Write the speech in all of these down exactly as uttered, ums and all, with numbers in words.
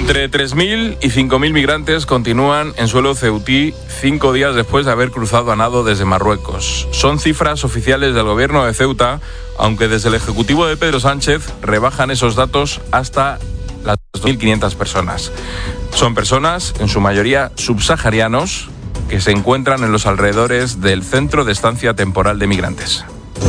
Entre tres mil y cinco mil migrantes continúan en suelo ceutí cinco días después de haber cruzado a nado desde Marruecos. Son cifras oficiales del gobierno de Ceuta, aunque desde el Ejecutivo de Pedro Sánchez rebajan esos datos hasta las dos mil quinientas personas. Son personas, en su mayoría subsaharianos, que se encuentran en los alrededores del Centro de Estancia Temporal de Migrantes.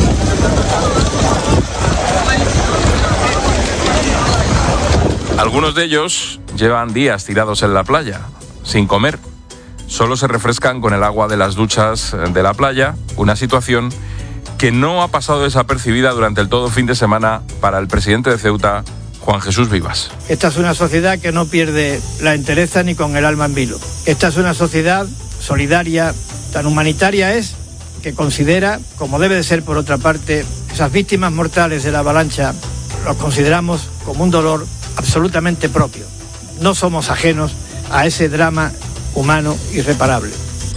Algunos de ellos llevan días tirados en la playa, sin comer. Solo se refrescan con el agua de las duchas de la playa, una situación que no ha pasado desapercibida durante el todo fin de semana para el presidente de Ceuta, Juan Jesús Vivas. Esta es una sociedad que no pierde la entereza ni con el alma en vilo. Esta es una sociedad solidaria, tan humanitaria es, que considera, como debe de ser por otra parte, esas víctimas mortales de la avalancha, los consideramos como un dolor absolutamente propio. No somos ajenos a ese drama humano irreparable.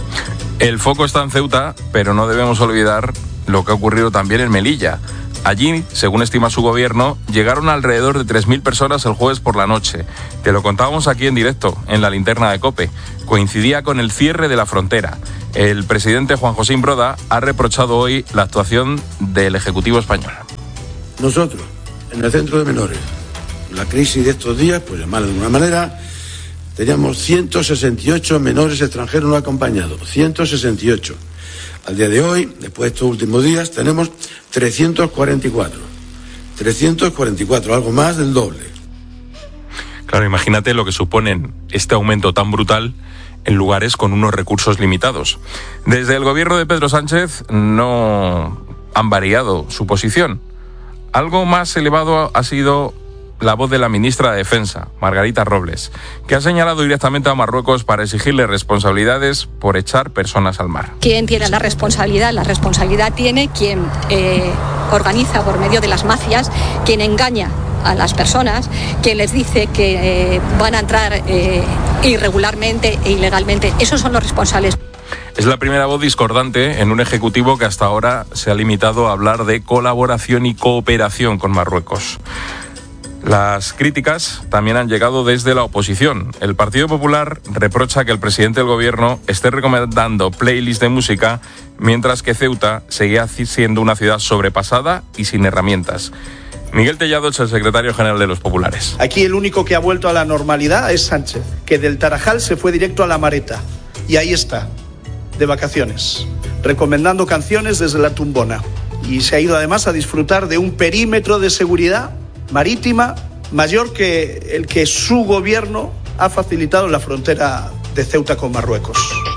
El foco está en Ceuta, pero no debemos olvidar lo que ha ocurrido también en Melilla. Allí, según estima su gobierno, llegaron alrededor de tres mil personas el jueves por la noche. Te lo contábamos aquí en directo, en la linterna de COPE. Coincidía con el cierre de la frontera. El presidente Juan Josín Broda ha reprochado hoy la actuación del Ejecutivo español. Nosotros, en el centro de menores, la crisis de estos días, pues llamarlo de alguna manera, teníamos ciento sesenta y ocho menores extranjeros no acompañados, ciento sesenta y ocho. Al día de hoy, después de estos últimos días, tenemos trescientos cuarenta y cuatro. trescientos cuarenta y cuatro, algo más del doble. Claro, imagínate lo que suponen este aumento tan brutal en lugares con unos recursos limitados. Desde el gobierno de Pedro Sánchez no han variado su posición. Algo más elevado ha sido la voz de la ministra de Defensa, Margarita Robles, que ha señalado directamente a Marruecos para exigirle responsabilidades por echar personas al mar. ¿Quién tiene la responsabilidad? La responsabilidad tiene quien eh, organiza por medio de las mafias, quien engaña a las personas, quien les dice que eh, van a entrar eh, irregularmente e ilegalmente. Esos son los responsables. Es la primera voz discordante en un ejecutivo que hasta ahora se ha limitado a hablar de colaboración y cooperación con Marruecos. Las críticas también han llegado desde la oposición. El Partido Popular reprocha que el presidente del gobierno esté recomendando playlists de música, mientras que Ceuta seguía siendo una ciudad sobrepasada y sin herramientas. Miguel Tellado es el secretario general de los populares. Aquí el único que ha vuelto a la normalidad es Sánchez, que del Tarajal se fue directo a La Mareta. Y ahí está, de vacaciones, recomendando canciones desde la tumbona. Y se ha ido además a disfrutar de un perímetro de seguridad marítima mayor que el que su gobierno ha facilitado en la frontera de Ceuta con Marruecos.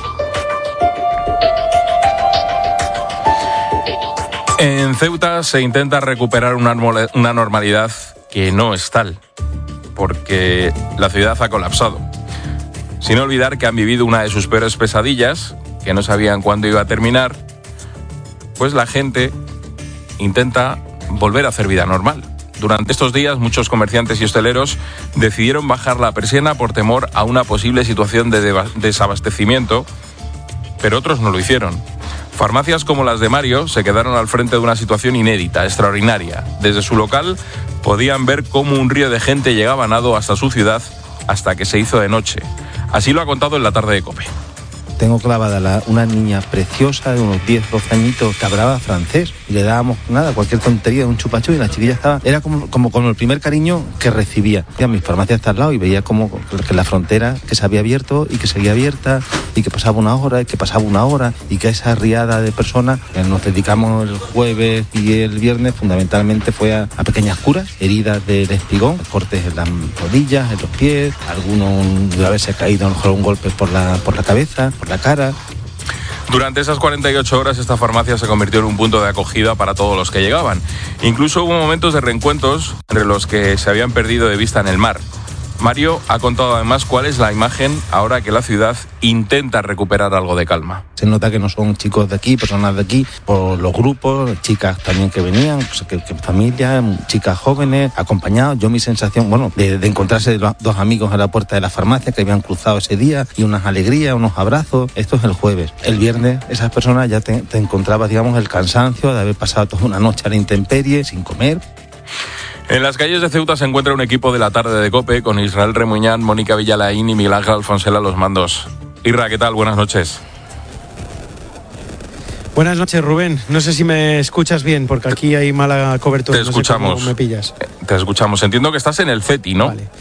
En Ceuta se intenta recuperar una, una normalidad que no es tal, porque la ciudad ha colapsado. Sin olvidar que han vivido una de sus peores pesadillas, que no sabían cuándo iba a terminar, pues la gente intenta volver a hacer vida normal. Durante estos días, muchos comerciantes y hosteleros decidieron bajar la persiana por temor a una posible situación de desabastecimiento, pero otros no lo hicieron. Farmacias como las de Mario se quedaron al frente de una situación inédita, extraordinaria. Desde su local podían ver cómo un río de gente llegaba a nado hasta su ciudad hasta que se hizo de noche. Así lo ha contado en la tarde de COPE. Tengo clavada la, una niña preciosa de unos diez, doce añitos que hablaba francés y le dábamos nada, cualquier tontería, un chupachú, y la chiquilla estaba, era como, como, como el primer cariño que recibía. Y a mis farmacias está al lado y veía como que la frontera que se había abierto y que seguía abierta y que pasaba una hora y que pasaba una hora y que esa riada de personas que nos dedicamos el jueves y el viernes fundamentalmente fue a, a pequeñas curas, heridas del espigón, cortes en las rodillas, en los pies, algunos de haberse caído a lo mejor un golpe por la, por la cabeza, por la cara. Durante esas cuarenta y ocho horas esta farmacia se convirtió en un punto de acogida para todos los que llegaban. Incluso hubo momentos de reencuentros entre los que se habían perdido de vista en el mar. Mario ha contado además cuál es la imagen ahora que la ciudad intenta recuperar algo de calma. Se nota que no son chicos de aquí, personas de aquí, por los grupos, chicas también que venían, pues que, que familias, chicas jóvenes, acompañados. Yo mi sensación, bueno, de, de encontrarse dos amigos a la puerta de la farmacia que habían cruzado ese día y unas alegrías, unos abrazos. Esto es el jueves. El viernes esas personas ya te, te encontrabas, digamos, el cansancio de haber pasado toda una noche a la intemperie, sin comer. En las calles de Ceuta se encuentra un equipo de la tarde de COPE con Israel Remuñán, Mónica Villalaín y Miguel Ángel Alfonsela a los mandos. Irra, ¿qué tal? Buenas noches. Buenas noches, Rubén. No sé si me escuchas bien, porque aquí hay mala cobertura. Te escuchamos. No sé cómo me pillas. Te escuchamos. Entiendo que estás en el CETI, ¿no? Vale.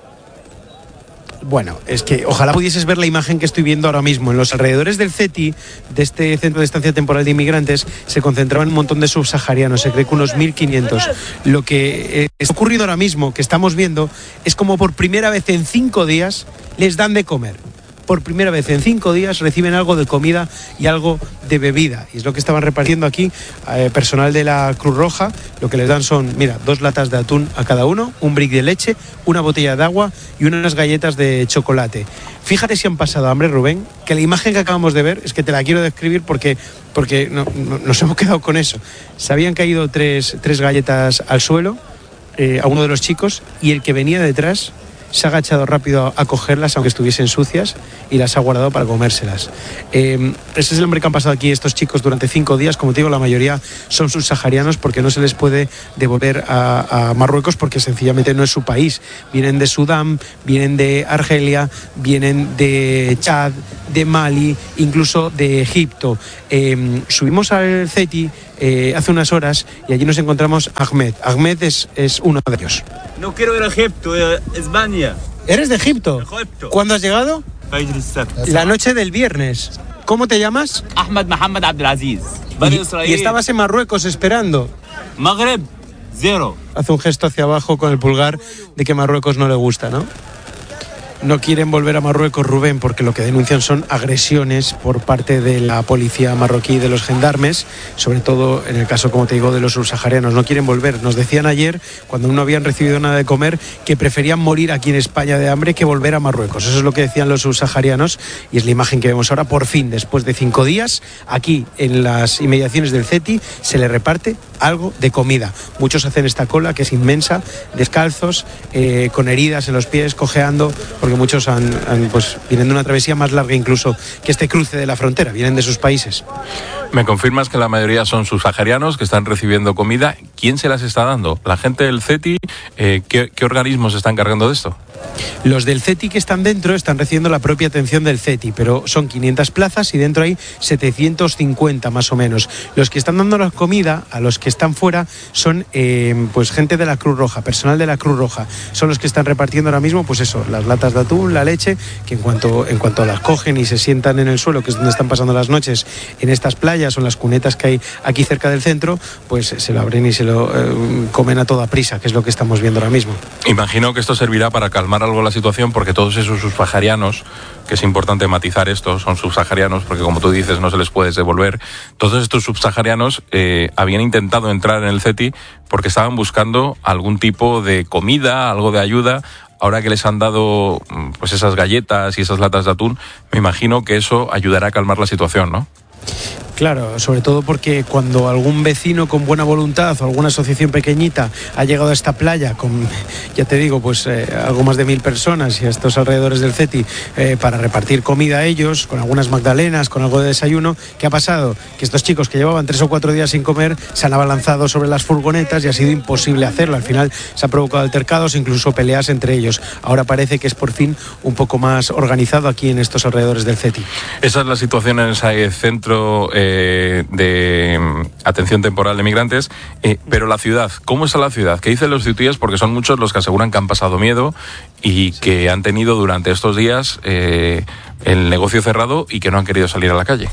Bueno, es que ojalá pudieses ver la imagen que estoy viendo ahora mismo. En los alrededores del CETI, de este centro de estancia temporal de inmigrantes, se concentraban un montón de subsaharianos, se cree que unos mil quinientos. Lo que eh, está ocurriendo ahora mismo, que estamos viendo, es como por primera vez en cinco días les dan de comer. Por primera vez en cinco días reciben algo de comida y algo de bebida. Y es lo que estaban repartiendo aquí eh, personal de la Cruz Roja. Lo que les dan son, mira, dos latas de atún a cada uno, un brick de leche, una botella de agua y unas galletas de chocolate. Fíjate si han pasado hambre, Rubén, que la imagen que acabamos de ver, es que te la quiero describir porque, porque no, no, nos hemos quedado con eso. Se habían caído tres, tres galletas al suelo eh, a uno de los chicos y el que venía detrás se ha agachado rápido a cogerlas, aunque estuviesen sucias, y las ha guardado para comérselas. Eh, ese es el hombre que han pasado aquí estos chicos durante cinco días. Como te digo, la mayoría son subsaharianos porque no se les puede devolver a, a Marruecos porque sencillamente no es su país. Vienen de Sudán, vienen de Argelia, vienen de Chad, de Mali, incluso de Egipto. Eh, subimos al CETI eh, hace unas horas y allí nos encontramos a Ahmed. Ahmed es, es uno de ellos. No quiero ir a Egipto, eh, España. ¿Eres de Egipto? Egipto. ¿Cuándo has llegado? La noche del viernes. ¿Cómo te llamas? Ahmed Mohamed Abdelaziz. Y, y estabas en Marruecos esperando. Maghreb, cero. Hace un gesto hacia abajo con el pulgar de que Marruecos no le gusta, ¿no? No quieren volver a Marruecos, Rubén, porque lo que denuncian son agresiones por parte de la policía marroquí y de los gendarmes, sobre todo en el caso, como te digo, de los subsaharianos. No quieren volver. Nos decían ayer, cuando no habían recibido nada de comer, que preferían morir aquí en España de hambre que volver a Marruecos. Eso es lo que decían los subsaharianos y es la imagen que vemos ahora. Por fin, después de cinco días, aquí en las inmediaciones del CETI se le reparte algo de comida. Muchos hacen esta cola, que es inmensa, descalzos, eh, con heridas en los pies, cojeando, porque muchos han, han, pues, vienen de una travesía más larga incluso que este cruce de la frontera, vienen de sus países. ¿Me confirmas que la mayoría son subsaharianos que están recibiendo comida? ¿Quién se las está dando? ¿La gente del CETI? Eh, ¿qué, ¿Qué organismos se están encargando de esto? Los del CETI que están dentro están recibiendo la propia atención del CETI, pero son quinientas plazas y dentro hay setecientos cincuenta más o menos. Los que están dando la comida a los que están fuera son eh, pues gente de la Cruz Roja, personal de la Cruz Roja. Son los que están repartiendo ahora mismo, pues eso, las latas de atún, la leche, que en cuanto, en cuanto las cogen y se sientan en el suelo, que es donde están pasando las noches, en estas playas o en las cunetas que hay aquí cerca del centro, pues se lo abren y se lo eh, comen a toda prisa, que es lo que estamos viendo ahora mismo. Imagino que esto servirá para calmar algo la situación, porque todos esos subsaharianos, que es importante matizar esto, son subsaharianos porque, como tú dices, no se les puede devolver. Todos estos subsaharianos eh, habían intentado entrar en el CETI porque estaban buscando algún tipo de comida, algo de ayuda. Ahora que les han dado pues esas galletas y esas latas de atún, me imagino que eso ayudará a calmar la situación, ¿no? Claro, sobre todo porque cuando algún vecino con buena voluntad o alguna asociación pequeñita ha llegado a esta playa con, ya te digo, pues eh, algo más de mil personas y a estos alrededores del CETI eh, para repartir comida a ellos, con algunas magdalenas, con algo de desayuno, ¿qué ha pasado? Que estos chicos que llevaban tres o cuatro días sin comer se han abalanzado sobre las furgonetas y ha sido imposible hacerlo. Al final se ha provocado altercados, incluso peleas entre ellos. Ahora parece que es por fin un poco más organizado aquí en estos alrededores del CETI. Esa es la situación en ese centro eh, de atención temporal de migrantes, eh, pero la ciudad, ¿cómo está la ciudad? ¿Qué dicen los ciudadanos? Porque son muchos los que aseguran que han pasado miedo y sí, que han tenido durante estos días eh, el negocio cerrado y que no han querido salir a la calle.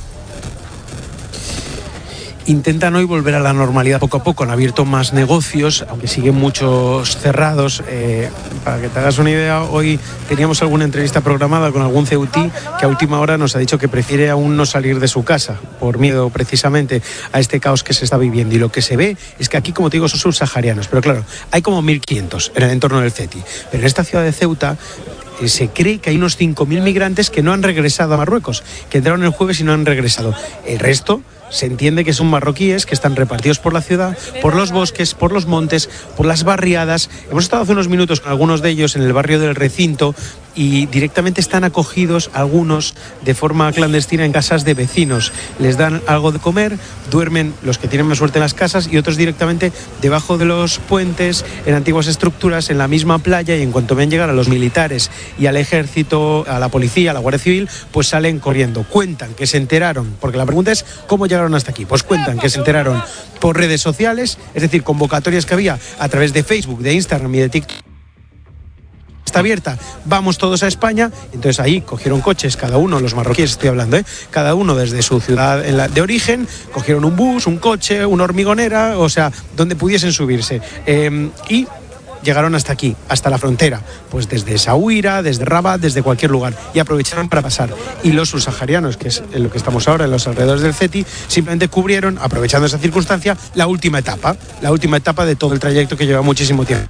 Intentan hoy volver a la normalidad poco a poco, han abierto más negocios, aunque siguen muchos cerrados. Eh, para que te hagas una idea, hoy teníamos alguna entrevista programada con algún ceutí que a última hora nos ha dicho que prefiere aún no salir de su casa, por miedo precisamente a este caos que se está viviendo. Y lo que se ve es que aquí, como te digo, son subsaharianos, pero claro, hay como mil quinientos en el entorno del CETI. Pero en esta ciudad de Ceuta eh, se cree que hay unos cinco mil migrantes que no han regresado a Marruecos, que entraron el jueves y no han regresado. El resto se entiende que son marroquíes que están repartidos por la ciudad, por los bosques, por los montes, por las barriadas. Hemos estado hace unos minutos con algunos de ellos en el barrio del Recinto y directamente están acogidos algunos de forma clandestina en casas de vecinos. Les dan algo de comer, duermen los que tienen más suerte en las casas y otros directamente debajo de los puentes, en antiguas estructuras, en la misma playa, y en cuanto ven llegar a los militares y al ejército, a la policía, a la Guardia Civil, pues salen corriendo. Cuentan que se enteraron, porque la pregunta es ¿cómo llegaron hasta aquí? Pues cuentan que se enteraron por redes sociales, es decir, convocatorias que había a través de Facebook, de Instagram y de TikTok. Está abierta, vamos todos a España. Entonces ahí cogieron coches, cada uno, los marroquíes estoy hablando, ¿eh? cada uno desde su ciudad en la, de origen, cogieron un bus, un coche, una hormigonera, o sea, donde pudiesen subirse. Eh, y llegaron hasta aquí, hasta la frontera, pues desde Essaouira, desde Rabat, desde cualquier lugar, y aprovecharon para pasar. Y los subsaharianos, que es en lo que estamos ahora, en los alrededores del CETI, simplemente cubrieron, aprovechando esa circunstancia, la última etapa, la última etapa de todo el trayecto que lleva muchísimo tiempo.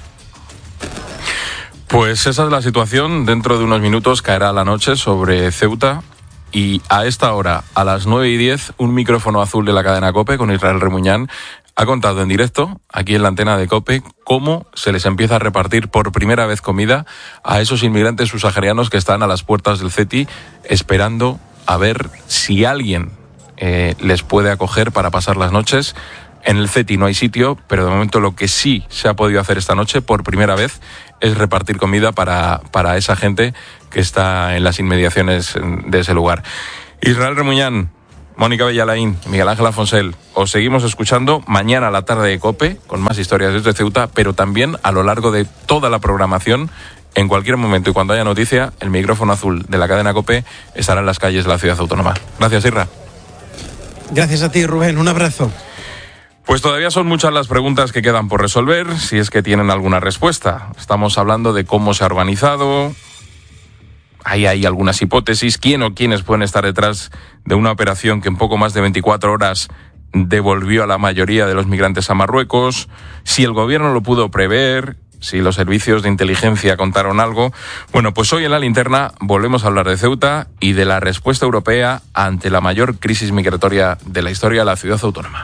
Pues esa es la situación. Dentro de unos minutos caerá la noche sobre Ceuta y a esta hora, a las nueve y diez, un micrófono azul de la cadena COPE con Israel Remuñán ha contado en directo, aquí en la antena de COPE, cómo se les empieza a repartir por primera vez comida a esos inmigrantes subsaharianos que están a las puertas del CETI esperando a ver si alguien eh, les puede acoger para pasar las noches. En el CETI no hay sitio, pero de momento lo que sí se ha podido hacer esta noche, por primera vez, es repartir comida para, para esa gente que está en las inmediaciones de ese lugar. Israel Remuñán, Mónica Bellalaín, Miguel Ángel Afonsel, os seguimos escuchando mañana a la tarde de COPE, con más historias desde Ceuta, pero también a lo largo de toda la programación. En cualquier momento y cuando haya noticia, el micrófono azul de la cadena COPE estará en las calles de la ciudad autónoma. Gracias, Isra. Gracias a ti, Rubén. Un abrazo. Pues todavía son muchas las preguntas que quedan por resolver, si es que tienen alguna respuesta. Estamos hablando de cómo se ha organizado, ahí hay algunas hipótesis, quién o quiénes pueden estar detrás de una operación que en poco más de veinticuatro horas devolvió a la mayoría de los migrantes a Marruecos, si el gobierno lo pudo prever, si los servicios de inteligencia contaron algo. Bueno, pues hoy en La Linterna volvemos a hablar de Ceuta y de la respuesta europea ante la mayor crisis migratoria de la historia de la ciudad autónoma.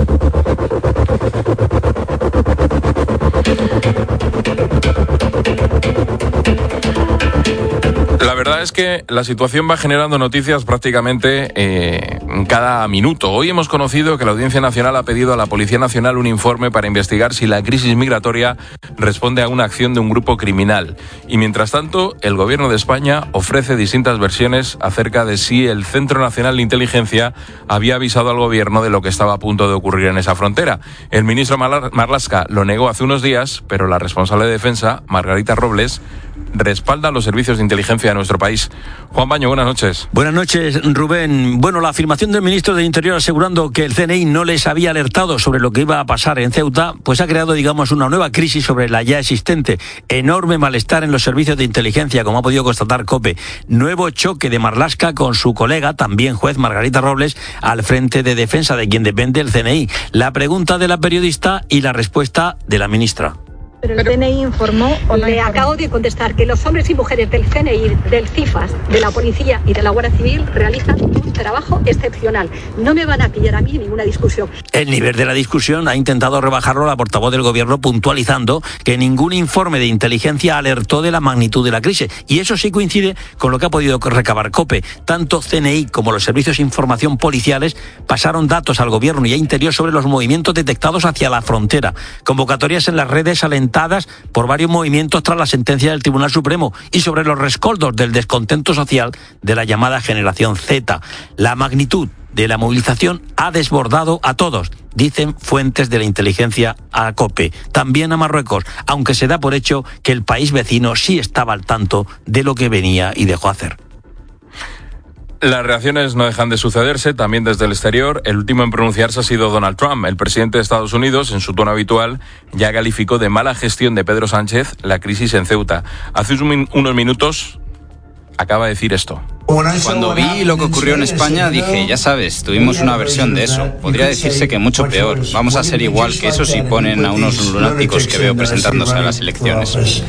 La verdad es que la situación va generando noticias prácticamente eh, cada minuto. Hoy hemos conocido que la Audiencia Nacional ha pedido a la Policía Nacional un informe para investigar si la crisis migratoria responde a una acción de un grupo criminal. Y mientras tanto, el Gobierno de España ofrece distintas versiones acerca de si el Centro Nacional de Inteligencia había avisado al Gobierno de lo que estaba a punto de ocurrir en esa frontera. El ministro Marlaska lo negó hace unos días, pero la responsable de defensa, Margarita Robles, respalda los servicios de inteligencia de nuestro país. Juan Baño, buenas noches. Buenas noches, Rubén. Bueno, la afirmación del ministro del Interior asegurando que el C N I no les había alertado sobre lo que iba a pasar en Ceuta, pues ha creado, digamos, una nueva crisis sobre la ya existente. Enorme malestar en los servicios de inteligencia, como ha podido constatar COPE. Nuevo choque de Marlaska con su colega, también juez Margarita Robles, al frente de defensa de quien depende el C N I. La pregunta de la periodista y la respuesta de la ministra. Pero el C N I informó o no. Le acabo de contestar que los hombres y mujeres del C N I, del CIFAS, de la Policía y de la Guardia Civil realizan un trabajo excepcional. No me van a pillar a mí en ninguna discusión. El nivel de la discusión ha intentado rebajarlo la portavoz del Gobierno, puntualizando que ningún informe de inteligencia alertó de la magnitud de la crisis. Y eso sí coincide con lo que ha podido recabar COPE. Tanto C N I como los servicios de información policiales pasaron datos al Gobierno y a Interior sobre los movimientos detectados hacia la frontera. Convocatorias en las redes alentadas por varios movimientos tras la sentencia del Tribunal Supremo y sobre los rescoldos del descontento social de la llamada generación Z. La magnitud de la movilización ha desbordado a todos, dicen fuentes de la inteligencia a COPE, también a Marruecos, aunque se da por hecho que el país vecino sí estaba al tanto de lo que venía y dejó hacer. Las reacciones no dejan de sucederse, también desde el exterior. El último en pronunciarse ha sido Donald Trump. El presidente de Estados Unidos, en su tono habitual, ya calificó de mala gestión de Pedro Sánchez la crisis en Ceuta. Hace unos minutos acaba de decir esto. Cuando vi lo que ocurrió en España dije, ya sabes, tuvimos una versión de eso. Podría decirse que mucho peor. Vamos a ser igual que eso si ponen a unos lunáticos que veo presentándose a las elecciones.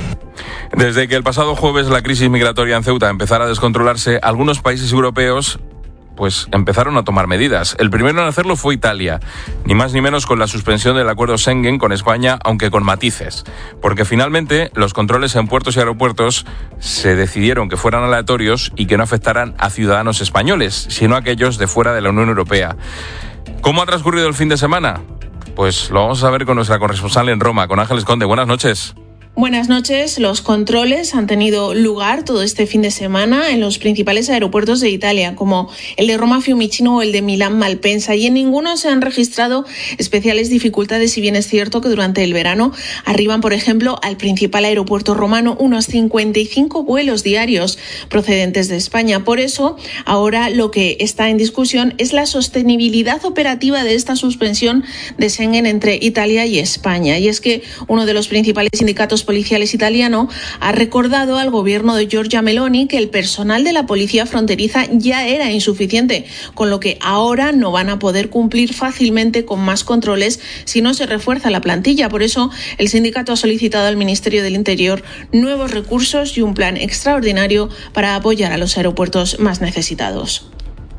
Desde que el pasado jueves la crisis migratoria en Ceuta empezara a descontrolarse, algunos países europeos pues empezaron a tomar medidas. El primero en hacerlo fue Italia, ni más ni menos con la suspensión del acuerdo Schengen con España, aunque con matices, porque finalmente los controles en puertos y aeropuertos se decidieron que fueran aleatorios y que no afectaran a ciudadanos españoles, sino a aquellos de fuera de la Unión Europea. ¿Cómo ha transcurrido el fin de semana? Pues lo vamos a ver con nuestra corresponsal en Roma, con Ángeles Conde. Buenas noches. Buenas noches. Los controles han tenido lugar todo este fin de semana en los principales aeropuertos de Italia, como el de Roma Fiumicino o el de Milán Malpensa, y en ninguno se han registrado especiales dificultades, si bien es cierto que durante el verano arriban, por ejemplo, al principal aeropuerto romano unos cincuenta y cinco vuelos diarios procedentes de España. Por eso, ahora lo que está en discusión es la sostenibilidad operativa de esta suspensión de Schengen entre Italia y España. Y es que uno de los principales sindicatos policiales italiano ha recordado al gobierno de Giorgia Meloni que el personal de la policía fronteriza ya era insuficiente, con lo que ahora no van a poder cumplir fácilmente con más controles si no se refuerza la plantilla. Por eso, el sindicato ha solicitado al Ministerio del Interior nuevos recursos y un plan extraordinario para apoyar a los aeropuertos más necesitados.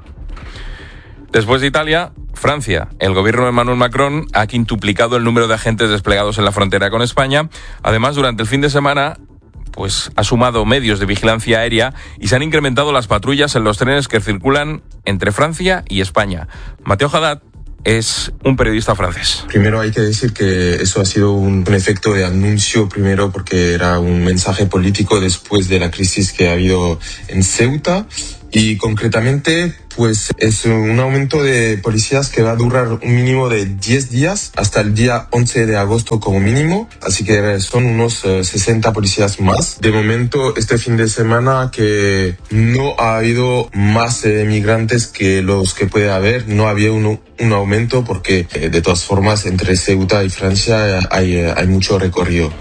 Después de Italia, Francia. El gobierno de Emmanuel Macron ha quintuplicado el número de agentes desplegados en la frontera con España. Además, durante el fin de semana, pues ha sumado medios de vigilancia aérea y se han incrementado las patrullas en los trenes que circulan entre Francia y España. Mateo Haddad es un periodista francés. Primero hay que decir que eso ha sido un, un efecto de anuncio, primero porque era un mensaje político después de la crisis que ha habido en Ceuta. Y concretamente, pues es un aumento de policías que va a durar un mínimo de diez días hasta el día once de agosto como mínimo. Así que son unos uh, sesenta policías más. De momento, este fin de semana que no ha habido más eh, migrantes que los que puede haber, no había un, un aumento porque eh, de todas formas entre Ceuta y Francia eh, hay, eh, hay mucho recorrido.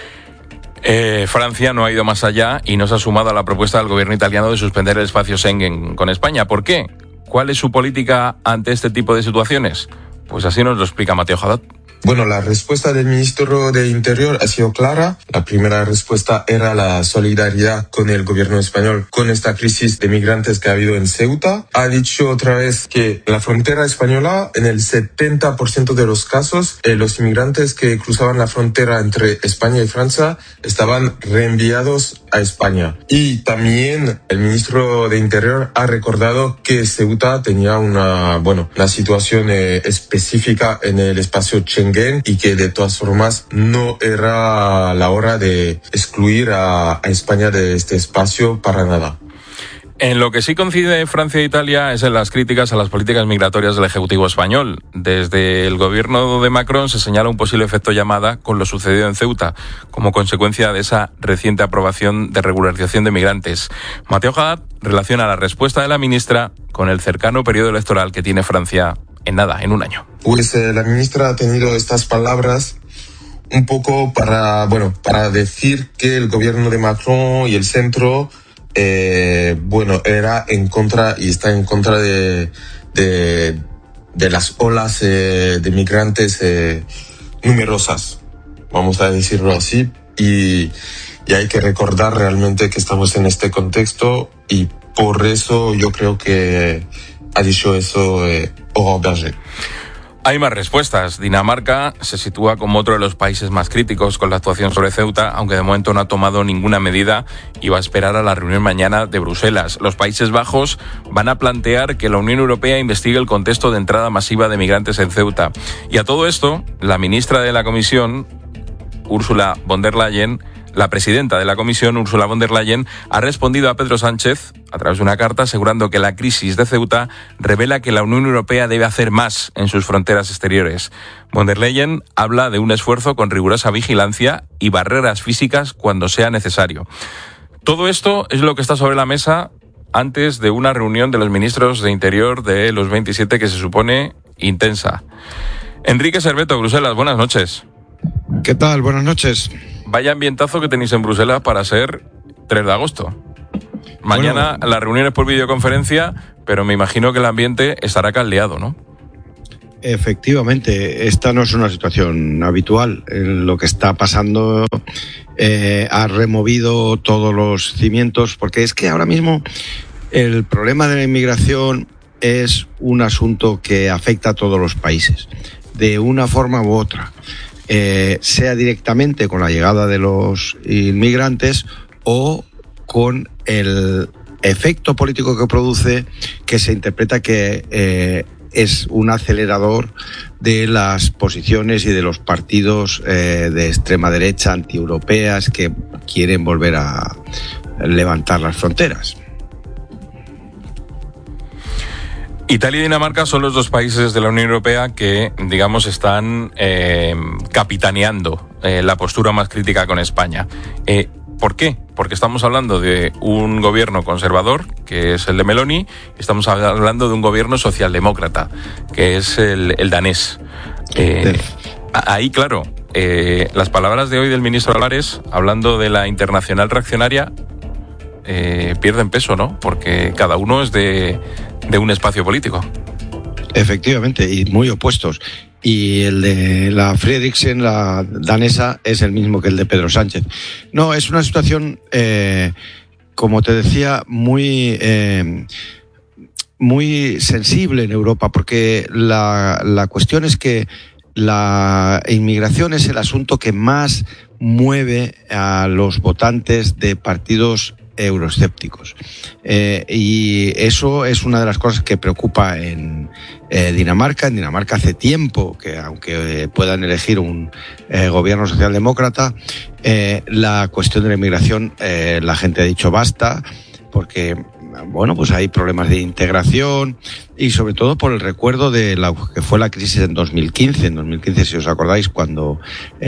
Eh, Francia no ha ido más allá y no se ha sumado a la propuesta del gobierno italiano de suspender el espacio Schengen con España. ¿Por qué? ¿Cuál es su política ante este tipo de situaciones? Pues así nos lo explica Mateo Haddad. Bueno, la respuesta del ministro de Interior ha sido clara. La primera respuesta era la solidaridad con el gobierno español con esta crisis de migrantes que ha habido en Ceuta. Ha dicho otra vez que en la frontera española, en el setenta por ciento de los casos, eh, los inmigrantes que cruzaban la frontera entre España y Francia estaban reenviados a España. Y también el ministro de Interior ha recordado que Ceuta tenía una, bueno, una situación eh, específica en el espacio Schengen y que de todas formas no era la hora de excluir a, a España de este espacio para nada. En lo que sí coincide Francia e Italia es en las críticas a las políticas migratorias del Ejecutivo español. Desde el gobierno de Macron se señala un posible efecto llamada con lo sucedido en Ceuta, como consecuencia de esa reciente aprobación de regularización de migrantes. Mateo Haddad relaciona la respuesta de la ministra con el cercano periodo electoral que tiene Francia en nada, en un año. Pues eh, la ministra ha tenido estas palabras un poco para, bueno, para decir que el gobierno de Macron y el centro Eh, bueno, era en contra y está en contra de, de, de las olas eh, de migrantes eh, numerosas, vamos a decirlo así, y, y hay que recordar realmente que estamos en este contexto y por eso yo creo que ha dicho eso eh, Aurore Berger. Hay más respuestas. Dinamarca se sitúa como otro de los países más críticos con la actuación sobre Ceuta, aunque de momento no ha tomado ninguna medida y va a esperar a la reunión mañana de Bruselas. Los Países Bajos van a plantear que la Unión Europea investigue el contexto de entrada masiva de migrantes en Ceuta. Y a todo esto, la ministra de la Comisión, Ursula von der Leyen, la presidenta de la Comisión, Ursula von der Leyen, ha respondido a Pedro Sánchez a través de una carta asegurando que la crisis de Ceuta revela que la Unión Europea debe hacer más en sus fronteras exteriores. Von der Leyen habla de un esfuerzo con rigurosa vigilancia y barreras físicas cuando sea necesario. Todo esto es lo que está sobre la mesa antes de una reunión de los ministros de Interior de los veintisiete que se supone intensa. Enrique Cerveto, Bruselas, buenas noches. ¿Qué tal? Buenas noches. Vaya ambientazo que tenéis en Bruselas para ser tres de agosto. Mañana bueno, la reunión es por videoconferencia, pero me imagino que el ambiente estará caldeado, ¿no? Efectivamente, esta no es una situación habitual. Lo que está pasando eh, ha removido todos los cimientos, porque es que ahora mismo el problema de la inmigración es un asunto que afecta a todos los países, de una forma u otra, eh, sea directamente con la llegada de los inmigrantes o con el efecto político que produce, que se interpreta que eh, es un acelerador de las posiciones y de los partidos eh, de extrema derecha antieuropeas que quieren volver a levantar las fronteras. Italia y Dinamarca son los dos países de la Unión Europea que, digamos, están eh, capitaneando eh, la postura más crítica con España. Eh, ¿Por qué? Porque estamos hablando de un gobierno conservador, que es el de Meloni, y estamos hablando de un gobierno socialdemócrata, que es el, el danés. Eh, ahí, claro, eh, las palabras de hoy del ministro Álvarez, hablando de la internacional reaccionaria, eh, pierden peso, ¿no? Porque cada uno es de, de un espacio político. Efectivamente, y muy opuestos. Y el de la Fredriksen, la danesa, es el mismo que el de Pedro Sánchez. No, es una situación, eh, como te decía, muy, eh, muy sensible en Europa, porque la, la cuestión es que la inmigración es el asunto que más mueve a los votantes de partidos euroescépticos. Eh, y eso es una de las cosas que preocupa en eh, Dinamarca. En Dinamarca hace tiempo que, aunque eh, puedan elegir un eh, gobierno socialdemócrata, eh, la cuestión de la inmigración, eh, la gente ha dicho basta, porque bueno, pues hay problemas de integración y sobre todo por el recuerdo de la que fue la crisis en dos mil quince. En dos mil quince, si os acordáis, cuando eh,